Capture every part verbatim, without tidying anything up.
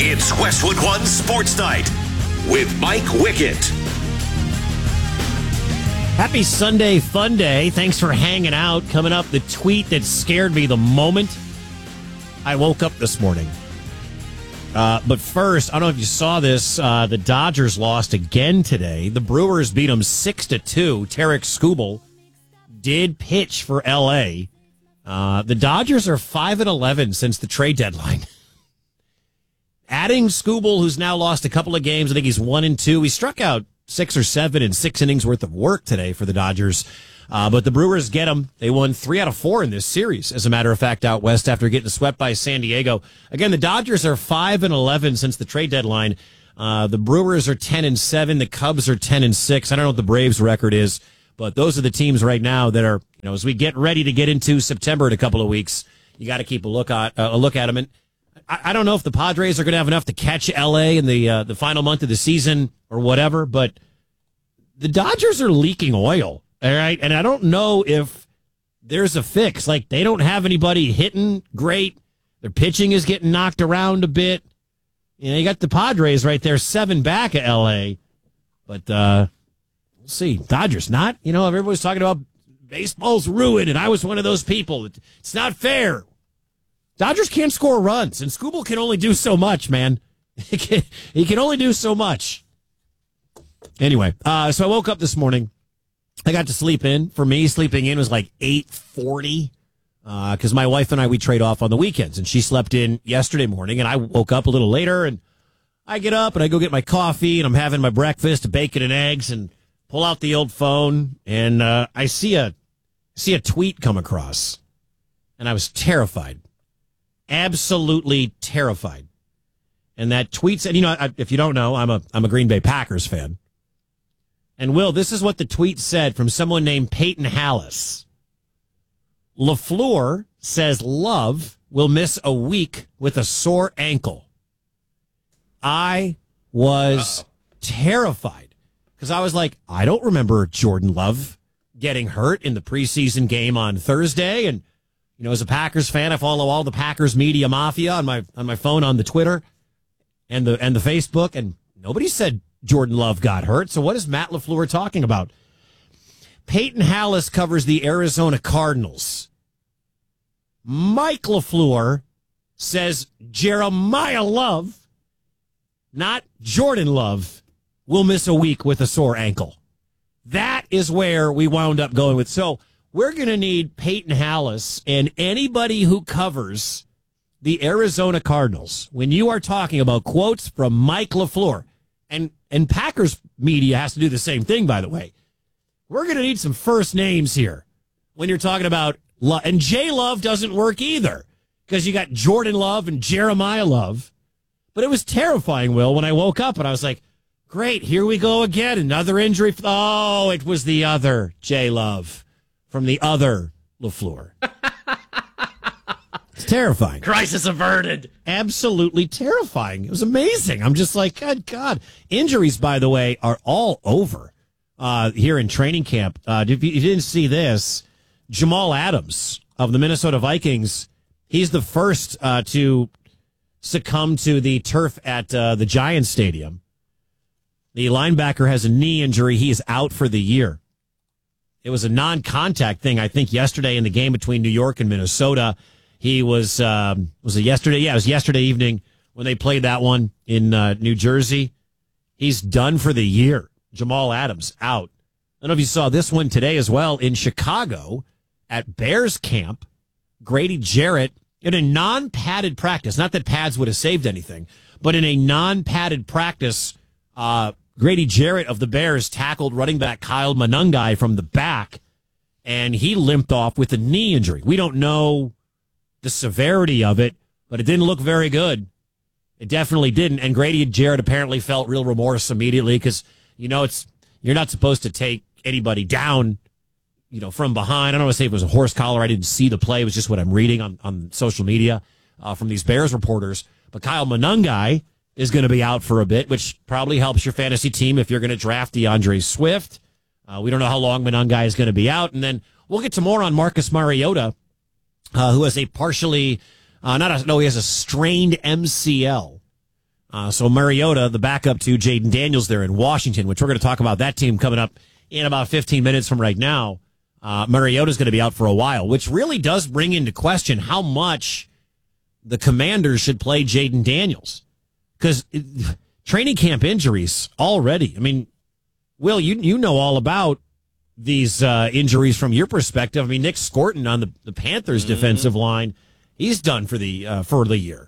It's Westwood One Sports Night with Mike Wickett. Happy Sunday Fun Day. Thanks for hanging out. Coming up, the tweet that scared me the moment I woke up this morning. Uh, but first, I don't know if you saw this. Uh, the Dodgers lost again today. The Brewers beat them six to two. Tarek Skubal did pitch for L A. Uh, the Dodgers are five and eleven since the trade deadline. Adding Skubal, who's now lost a couple of games, I think he's one and two. He struck out six or seven in six innings worth of work today for the Dodgers. Uh, but the Brewers get them. They won three out of four in this series, as a matter of fact, out west after getting swept by San Diego. Again, the Dodgers are five and eleven since the trade deadline. Uh, the Brewers are ten and seven. The Cubs are ten and six. I don't know what the Braves record is, but those are the teams right now that are, you know, as we get ready to get into September in a couple of weeks, you got to keep a look at, uh, a look at them. And I, I don't know if the Padres are going to have enough to catch L A in the, uh, the final month of the season or whatever, but the Dodgers are leaking oil. All right. And I don't know if there's a fix. Like, they don't have anybody hitting great. Their pitching is getting knocked around a bit. You know, you got the Padres right there, seven back at L A. But uh, we'll see. Dodgers not. You know, everybody's talking about baseball's ruined, and I was one of those people. It's not fair. Dodgers can't score runs, and Skubal can only do so much, man. He can, he can only do so much. Anyway, uh, so I woke up this morning. I got to sleep in. For me, sleeping in was like eight forty because uh, my wife and I, we trade off on the weekends, and she slept in yesterday morning, and I woke up a little later, and I get up, and I go get my coffee, and I'm having my breakfast, bacon and eggs, and pull out the old phone, and uh, I see a see a tweet come across, and I was terrified, absolutely terrified. And that tweet said, you know, I, if you don't know, I'm a I'm a Green Bay Packers fan. And, Will, this is what the tweet said from someone named Peyton Hallis. LaFleur says Love will miss a week with a sore ankle. I was Uh-oh. terrified because I was like, I don't remember Jordan Love getting hurt in the preseason game on Thursday. And, you know, as a Packers fan, I follow all the Packers media mafia on my on my phone, on the Twitter and the and the Facebook, and nobody said Jordan Love got hurt. So what is Matt LaFleur talking about? Peyton Hallis covers the Arizona Cardinals. Mike LaFleur says Jeremiah Love, not Jordan Love, will miss a week with a sore ankle. That is where we wound up going with. So we're going to need Peyton Hallis and anybody who covers the Arizona Cardinals when you are talking about quotes from Mike LaFleur. And and Packers media has to do the same thing, by the way. We're going to need some first names here when you're talking about Love. And J Love doesn't work either because you got Jordan Love and Jeremiah Love. But it was terrifying, Will, when I woke up and I was like, great, here we go again. Another injury. Oh, it was the other J Love from the other LaFleur. It's terrifying. Crisis averted. Absolutely terrifying. It was amazing. I'm just like, God, God. Injuries, by the way, are all over uh, here in training camp. Uh, if you didn't see this, Jamal Adams of the Minnesota Vikings, he's the first uh, to succumb to the turf at uh, the Giants Stadium. The linebacker has a knee injury. He is out for the year. It was a non-contact thing, I think, yesterday in the game between New York and Minnesota. He was, um, was it yesterday? Yeah, it was yesterday evening when they played that one in uh, New Jersey. He's done for the year. Jamal Adams out. I don't know if you saw this one today as well in Chicago at Bears camp. Grady Jarrett in a non-padded practice. Not that pads would have saved anything, but in a non-padded practice, uh, Grady Jarrett of the Bears tackled running back Kyle Monangai from the back, and he limped off with a knee injury. We don't know the severity of it, but it didn't look very good. It definitely didn't. And Grady Jarrett apparently felt real remorse immediately because, you know, it's you're not supposed to take anybody down, you know, from behind. I don't want to say it was a horse collar. I didn't see the play. It was just what I'm reading on, on social media uh, from these Bears reporters. But Kyle Monangai is going to be out for a bit, which probably helps your fantasy team if you're going to draft DeAndre Swift. Uh, we don't know how long Monangai is going to be out. And then we'll get to more on Marcus Mariota, Uh, who has a partially, uh, not a, no, he has a strained M C L. Uh, so Mariota, the backup to Jaden Daniels there in Washington, which we're going to talk about that team coming up in about fifteen minutes from right now. Uh, Mariota's going to be out for a while, which really does bring into question how much the Commanders should play Jaden Daniels. Because training camp injuries already. I mean, Will, you you know all about these uh, injuries from your perspective. I mean, Nick Scorton on the, the Panthers mm-hmm. defensive line, he's done for the uh, for the year.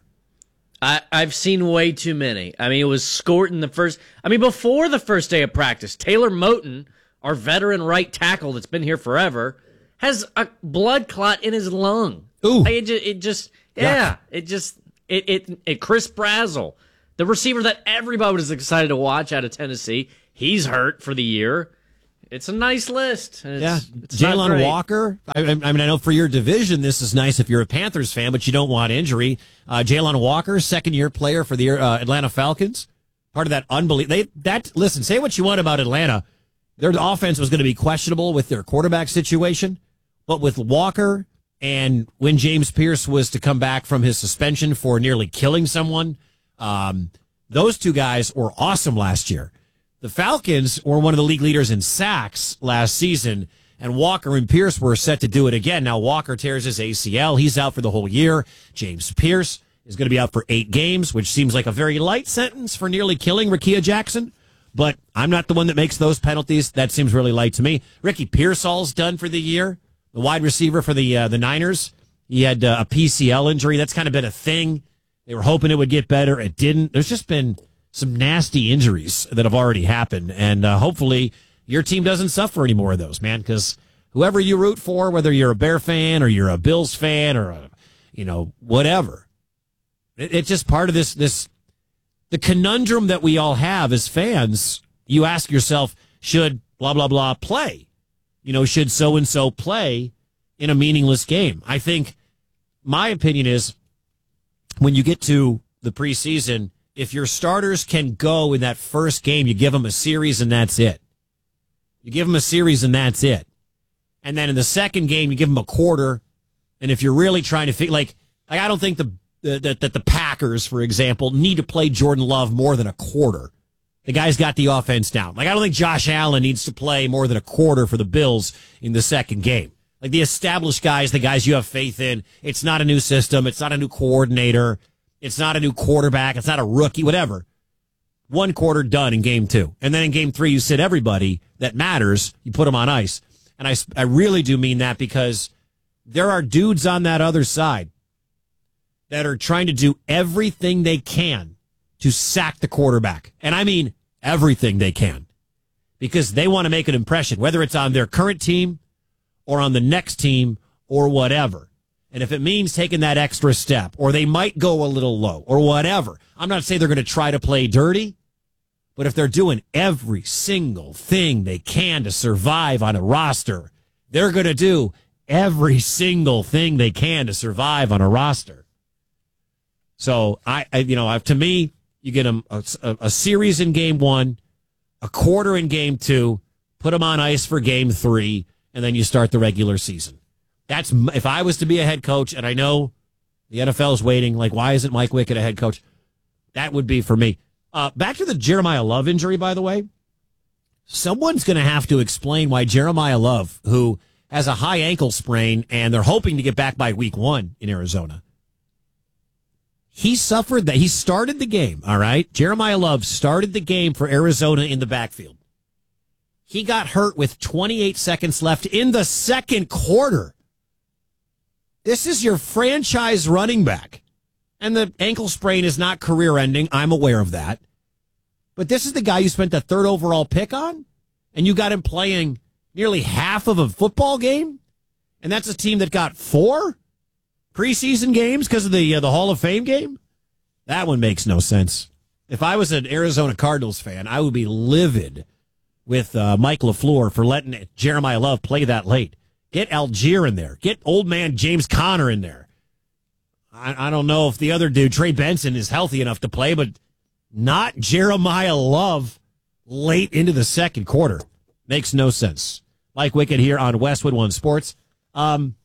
I, I've seen way too many. I mean, it was Scorton the first. I mean, before the first day of practice, Taylor Moton, our veteran right tackle that's been here forever, has a blood clot in his lung. Ooh, it just, it just yeah, it just it it, it Chris Brazzell, the receiver that everybody was excited to watch out of Tennessee, he's hurt for the year. It's a nice list. It's, yeah, it's Jalen Walker. I, I mean, I know for your division, this is nice if you're a Panthers fan, but you don't want injury. Uh, Jalen Walker, second-year player for the uh, Atlanta Falcons, part of that unbelievable. They that listen. Say what you want about Atlanta, their offense was going to be questionable with their quarterback situation, but with Walker and when James Pierce was to come back from his suspension for nearly killing someone, um, those two guys were awesome last year. The Falcons were one of the league leaders in sacks last season, and Walker and Pierce were set to do it again. Now, Walker tears his A C L. He's out for the whole year. James Pierce is going to be out for eight games, which seems like a very light sentence for nearly killing Rickea Jackson, but I'm not the one that makes those penalties. That seems really light to me. Ricky Pearsall's done for the year, the wide receiver for the uh, the Niners. He had uh, a P C L injury. That's kind of been a thing. They were hoping it would get better. It didn't. There's just been some nasty injuries that have already happened, and uh, hopefully your team doesn't suffer any more of those, man, because whoever you root for, whether you're a Bear fan or you're a Bills fan or, a, you know, whatever, it, it's just part of this, this, the conundrum that we all have as fans. You ask yourself, should blah, blah, blah play? You know, should so-and-so play in a meaningless game? I think my opinion is when you get to the preseason, if your starters can go in that first game, you give them a series and that's it. You give them a series and that's it. And then in the second game, you give them a quarter. And if you're really trying to figure, like, like I don't think the that the, the Packers, for example, need to play Jordan Love more than a quarter. The guy's got the offense down. Like, I don't think Josh Allen needs to play more than a quarter for the Bills in the second game. Like, the established guys, the guys you have faith in, it's not a new system. It's not a new coordinator. It's not a new quarterback. It's not a rookie, whatever. One quarter done in game two. And then in game three, you sit everybody that matters. You put them on ice. And I, I really do mean that because there are dudes on that other side that are trying to do everything they can to sack the quarterback. And I mean everything they can. Because they want to make an impression, whether it's on their current team or on the next team or whatever. And if it means taking that extra step, or they might go a little low, or whatever, I'm not saying they're going to try to play dirty, but if they're doing every single thing they can to survive on a roster, they're going to do every single thing they can to survive on a roster. So, I, I you know, to me, you get them a, a, a series in game one, a quarter in game two, put them on ice for game three, and then you start the regular season. That's if I was to be a head coach, and I know the N F L is waiting, like, why isn't Mike Wickett a head coach? That would be for me. Uh, back to the Jeremiah Love injury, by the way. Someone's going to have to explain why Jeremiah Love, who has a high ankle sprain, and they're hoping to get back by week one in Arizona, he suffered that. He started the game, all right? Jeremiah Love started the game for Arizona in the backfield. He got hurt with twenty-eight seconds left in the second quarter. This is your franchise running back. And the ankle sprain is not career-ending. I'm aware of that. But this is the guy you spent the third overall pick on? And you got him playing nearly half of a football game? And that's a team that got four preseason games because of the, uh, the Hall of Fame game? That one makes no sense. If I was an Arizona Cardinals fan, I would be livid with uh, Mike LaFleur for letting Jeremiah Love play that late. Get Algier in there. Get old man James Conner in there. I, I don't know if the other dude, Trey Benson, is healthy enough to play, but not Jeremiah Love late into the second quarter. Makes no sense. Mike Wickett here on Westwood One Sports. Um,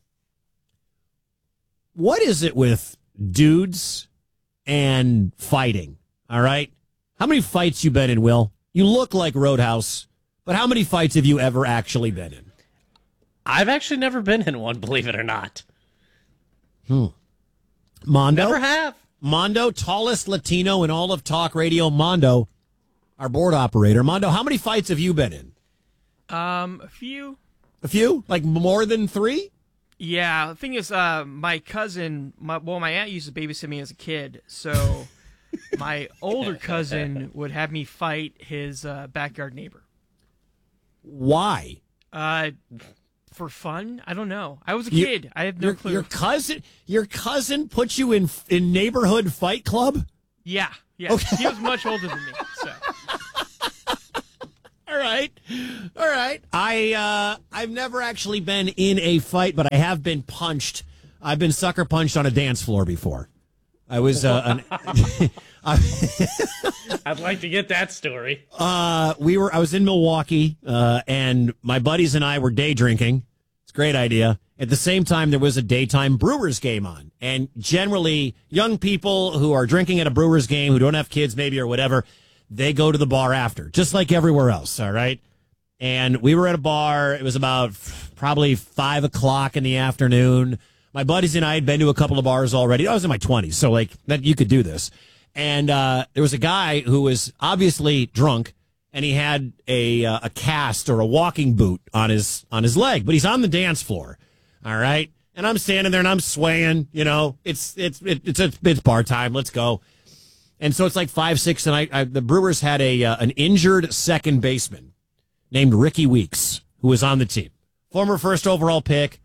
what is it with dudes and fighting? All right? How many fights you been in, Will? You look like Roadhouse, but how many fights have you ever actually been in? I've actually never been in one, believe it or not. Hmm. Mondo? Never have. Mondo, tallest Latino in all of talk radio. Mondo, our board operator. Mondo, how many fights have you been in? Um, a few. A few? Like more than three? Yeah, the thing is, uh, my cousin, my, well, my aunt used to babysit me as a kid, so my older cousin would have me fight his uh, backyard neighbor. Why? Uh, for fun? I don't know. I was a You- kid. I have no Your, clue. your cousin, your cousin put you in in neighborhood fight club? Yeah, yeah. Okay. He was much older than me, so. All right. All right. I uh, I've never actually been in a fight, but I have been punched. I've been sucker punched on a dance floor before. I was uh, an, I'd like to get that story. uh, we were I was in Milwaukee, uh, and my buddies and I were day drinking. It's a great idea. At the same time, there was a daytime Brewers game on, and generally, young people who are drinking at a Brewers game who don't have kids, maybe or whatever, they go to the bar after, just like everywhere else. All right. And we were at a bar. It was about probably five o'clock in the afternoon. My buddies and I had been to a couple of bars already. I was in my twenties, so like that you could do this. And uh, there was a guy who was obviously drunk, and he had a uh, a cast or a walking boot on his on his leg, but he's on the dance floor. All right. And I'm standing there and I'm swaying. You know, it's it's it, it's a, it's bar time. Let's go. And so it's like five, six, and I, I the Brewers had a uh, an injured second baseman named Ricky Weeks, who was on the team. Former first overall pick,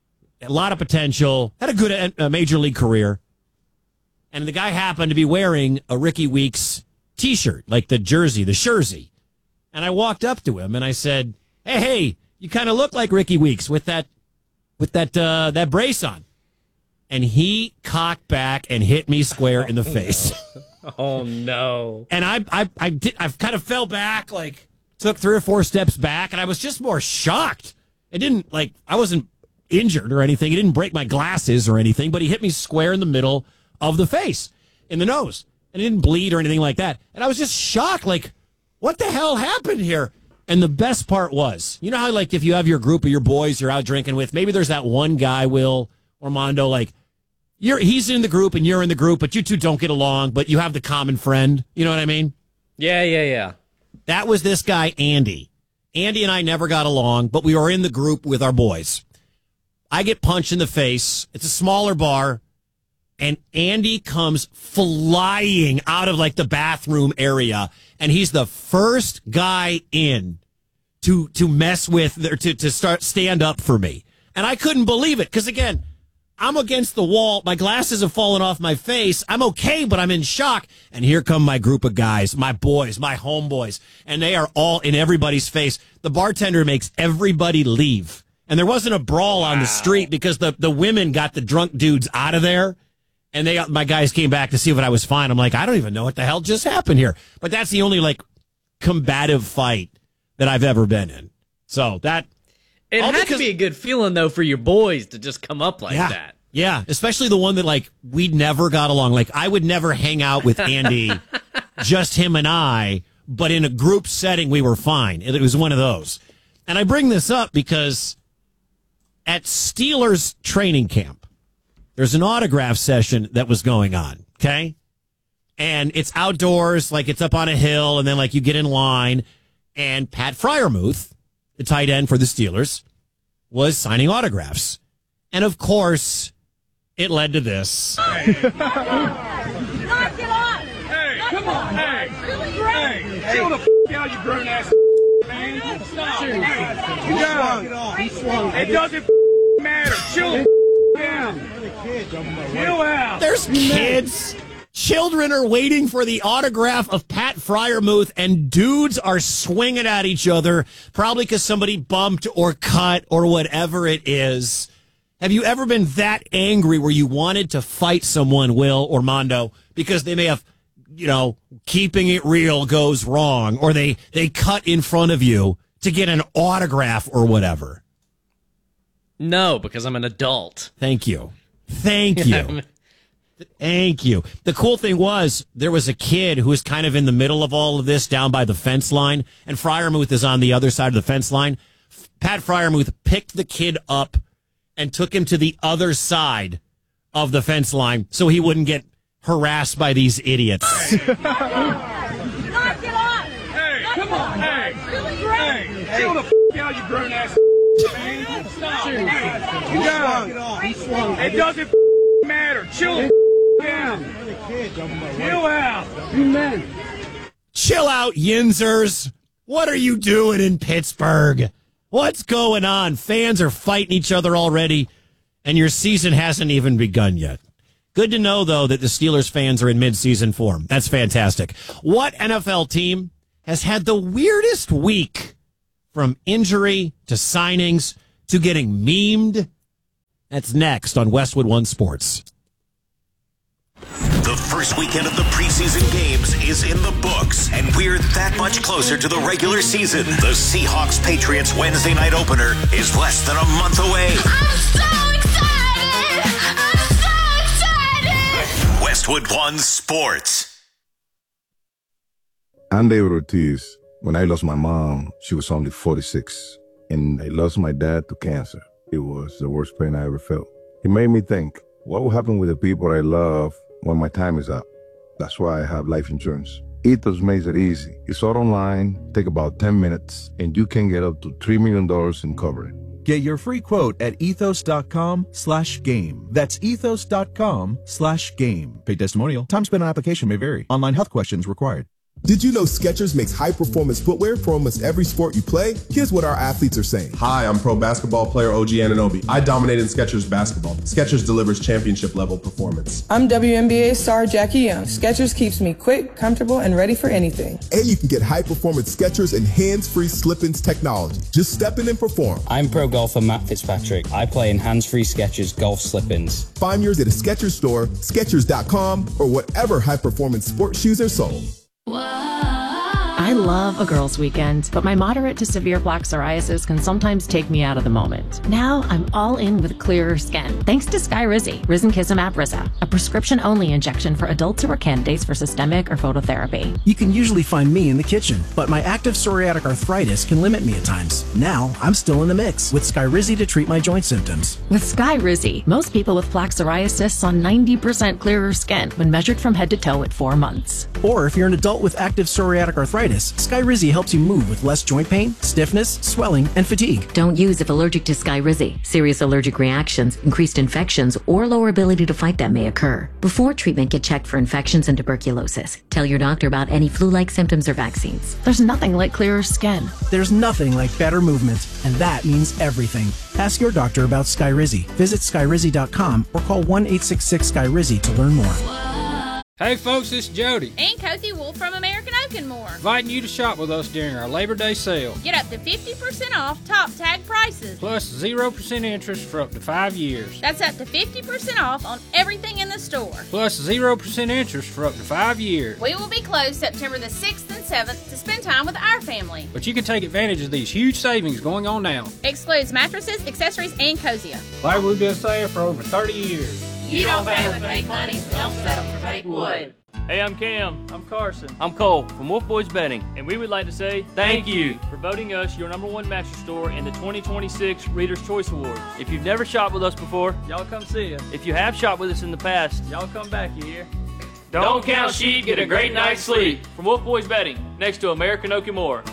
a lot of potential, had a good uh, major league career. And the guy happened to be wearing a Ricky Weeks T-shirt, like the jersey, the jersey. And I walked up to him and I said, "Hey, hey, you kind of look like Ricky Weeks with that with that uh, that brace on." And he cocked back and hit me square in the face. Oh, no. And I, I, I did, I kind of fell back, like took three or four steps back, and I was just more shocked. It didn't like I wasn't injured or anything. He didn't break my glasses or anything, but he hit me square in the middle of the face, in the nose, and it didn't bleed or anything like that. And I was just shocked, like, what the hell happened here? And the best part was, you know how like if you have your group of your boys you're out drinking with, maybe there's that one guy, Will or Mondo, like. You're, he's in the group and you're in the group, but you two don't get along, but you have the common friend. You know what I mean? Yeah, yeah, yeah. That was this guy, Andy. Andy and I never got along, but we were in the group with our boys. I get punched in the face. It's a smaller bar. And Andy comes flying out of like the bathroom area. And he's the first guy in to, to mess with, or to, to start stand up for me. And I couldn't believe it. Cause again, I'm against the wall. My glasses have fallen off my face. I'm okay, but I'm in shock. And here come my group of guys, my boys, my homeboys, and they are all in everybody's face. The bartender makes everybody leave. And there wasn't a brawl wow. on the street because the, the women got the drunk dudes out of there. And they, my guys came back to see if I was fine. I'm like, I don't even know what the hell just happened here. But that's the only like combative fight that I've ever been in. So that. It All had because, to be a good feeling, though, for your boys to just come up like yeah, that. Yeah, especially the one that, like, we never got along. Like, I would never hang out with Andy, just him and I, but in a group setting, we were fine. It, it was one of those. And I bring this up because at Steelers training camp, there's an autograph session that was going on, okay? And it's outdoors, like, it's up on a hill, and then, like, you get in line, and Pat Fryermuth, the tight end for the Steelers, was signing autographs. And, of course, it led to this. Hey. Knock it off! Hey, Knock come on! Hey, hey, hey, chill the f*** out, you grown-ass man. Stop. Hey, you got He swung. It doesn't f*** matter. Chill the f*** down. Chill out. There's kids. Children are waiting for the autograph of Pat Fryermuth, and dudes are swinging at each other, probably because somebody bumped or cut or whatever it is. Have you ever been that angry where you wanted to fight someone, Will or Mondo, because they may have, you know, keeping it real goes wrong, or they, they cut in front of you to get an autograph or whatever? No, because I'm an adult. Thank you. Thank you. Thank you. The cool thing was there was a kid who was kind of in the middle of all of this down by the fence line, and Fryermuth is on the other side of the fence line. Pat Fryermuth picked the kid up and took him to the other side of the fence line so he wouldn't get harassed by these idiots. Hey, come on. Hey, hey, chill the f*** out, you grown ass man. Stop. Hey, you got He swung. It doesn't f*** matter. Chill the f*** out. Chill out. You men. Chill out, Yinzers. What are you doing in Pittsburgh? What's going on? Fans are fighting each other already, and your season hasn't even begun yet. Good to know, though, that the Steelers fans are in mid-season form. That's fantastic. What N F L team has had the weirdest week, from injury to signings to getting memed? That's next on Westwood One Sports. The first weekend of the preseason games is in the books, and we're that much closer to the regular season. The Seahawks-Patriots Wednesday night opener is less than a month away. I'm so excited! I'm so excited! Westwood One Sports. I'm David Ortiz. When I lost my mom, she was only forty-six, and I lost my dad to cancer. It was the worst pain I ever felt. It made me think, what will happen with the people I love when my time is up? That's why I have life insurance. Ethos makes it easy. It's all online, take about ten minutes, and you can get up to three million dollars in coverage. Get your free quote at ethos.com slash game. That's ethos.com slash game. Paid testimonial. Time spent on application may vary. Online health questions required. Did you know Skechers makes high-performance footwear for almost every sport you play? Here's what our athletes are saying. Hi, I'm pro basketball player O G Anunoby. I dominate in Skechers basketball. Skechers delivers championship-level performance. I'm W N B A star Jackie Young. Skechers keeps me quick, comfortable, and ready for anything. And you can get high-performance Skechers and hands-free slip-ins technology. Just step in and perform. I'm pro golfer Matt Fitzpatrick. I play in hands-free Skechers golf slip-ins. Find yours at a Skechers store, Skechers dot com, or whatever high-performance sports shoes are sold. I love a girls' weekend, but my moderate to severe plaque psoriasis can sometimes take me out of the moment. Now I'm all in with clearer skin, thanks to Skyrizi, Risankizumab Riza, a prescription-only injection for adults who are candidates for systemic or phototherapy. You can usually find me in the kitchen, but my active psoriatic arthritis can limit me at times. Now I'm still in the mix with Skyrizi to treat my joint symptoms. With Skyrizi, most people with plaque psoriasis saw ninety percent clearer skin when measured from head to toe at four months. Or if you're an adult with active psoriatic arthritis, Skyrizi helps you move with less joint pain, stiffness, swelling, and fatigue. Don't use if allergic to Skyrizi. Serious allergic reactions, increased infections, or lower ability to fight them may occur. Before treatment, get checked for infections and tuberculosis. Tell your doctor about any flu-like symptoms or vaccines. There's nothing like clearer skin. There's nothing like better movement, and that means everything. Ask your doctor about Skyrizi. Visit Skyrizi dot com or call one eight six six Skyrizi to learn more. Hey folks, it's Jody. And Cozy Wolf from American Oak and More. Inviting you to shop with us during our Labor Day sale. Get up to fifty percent off top tag prices. Plus zero percent interest for up to five years. That's up to fifty percent off on everything in the store. Plus zero percent interest for up to five years. We will be closed September the sixth and seventh to spend time with our family. But you can take advantage of these huge savings going on now. Excludes mattresses, accessories, and Cozier. Like we've been saying for over thirty years. You don't pay with fake money, don't settle for fake wood. Hey, I'm Cam. I'm Carson. I'm Cole from Wolf Boys Betting. And we would like to say thank you for voting us your number one mattress store in the twenty twenty-six Reader's Choice Awards. If you've never shopped with us before, y'all come see us. If you have shopped with us in the past, y'all come back, you hear? Don't, Don't count sheep, get a great night's sleep. From Wolf Boys Betting, next to American Oak and More.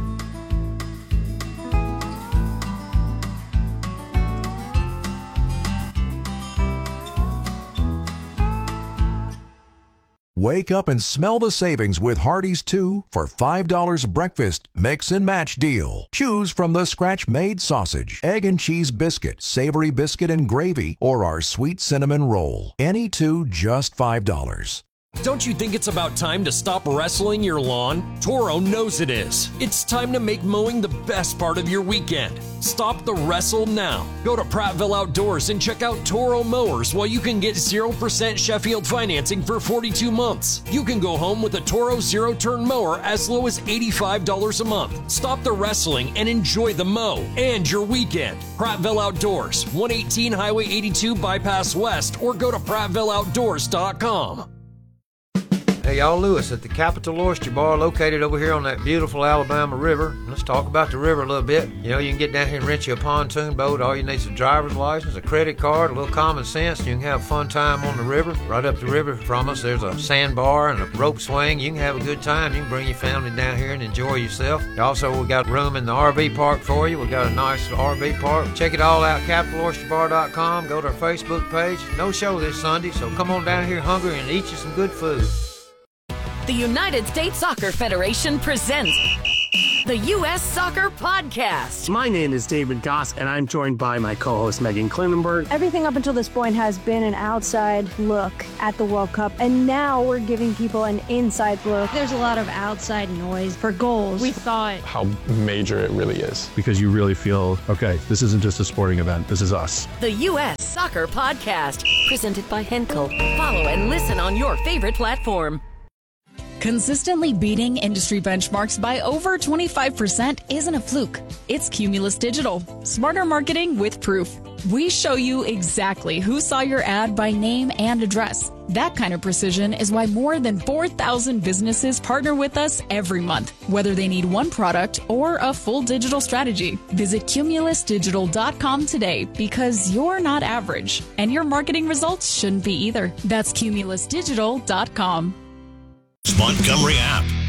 Wake up and smell the savings with Hardee's two for five dollars breakfast mix and match deal. Choose from the scratch-made sausage, egg and cheese biscuit, savory biscuit and gravy, or our sweet cinnamon roll. Any two just five dollars. Don't you think it's about time to stop wrestling your lawn? Toro knows it is. It's time to make mowing the best part of your weekend. Stop the wrestle now. Go to Prattville Outdoors and check out Toro Mowers while you can get zero percent Sheffield financing for forty-two months. You can go home with a Toro zero-turn mower as low as eighty-five dollars a month. Stop the wrestling and enjoy the mow and your weekend. Prattville Outdoors, one eighteen Highway eighty-two Bypass West, or go to prattville outdoors dot com. Hey, y'all, Lewis at the Capital Oyster Bar located over here on that beautiful Alabama River. Let's talk about the river a little bit. You know, you can get down here and rent you a pontoon boat. All you need is a driver's license, a credit card, a little common sense, and you can have a fun time on the river. Right up the river from us, there's a sandbar and a rope swing. You can have a good time. You can bring your family down here and enjoy yourself. Also, we got room in the R V park for you. We got a nice R V park. Check it all out, capital oyster bar dot com. Go to our Facebook page. No show this Sunday, so come on down here hungry and eat you some good food. The United States Soccer Federation presents the U S Soccer Podcast. My name is David Goss, and I'm joined by my co-host Megan Klinenberg. Everything up until this point has been an outside look at the World Cup, and now we're giving people an inside look. There's a lot of outside noise for goals. We thought how major it really is. Because you really feel, okay, this isn't just a sporting event, this is us. The U S Soccer Podcast, presented by Henkel. Follow and listen on your favorite platform. Consistently beating industry benchmarks by over twenty-five percent isn't a fluke. It's Cumulus Digital. Smarter marketing with proof. We show you exactly who saw your ad by name and address. That kind of precision is why more than four thousand businesses partner with us every month, whether they need one product or a full digital strategy. Visit cumulus digital dot com today, because you're not average, and your marketing results shouldn't be either. That's cumulus digital dot com. Montgomery app.